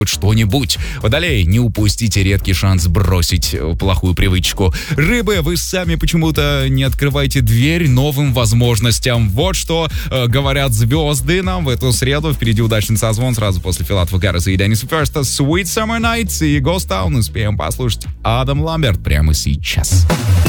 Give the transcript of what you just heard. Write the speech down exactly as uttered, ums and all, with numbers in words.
что-нибудь. Водолей, не упустите редкий шанс бросить плохую привычку. Рыбы, вы сами почему-то не открываете дверь новым возможностям. Вот что э, говорят звезды нам в эту среду. Впереди удачный созвон сразу после Филатова Гарриса и Денниса Ферста. Sweet Summer Nights и Ghost Town. Успеем послушать Адам Ламберт прямо сейчас.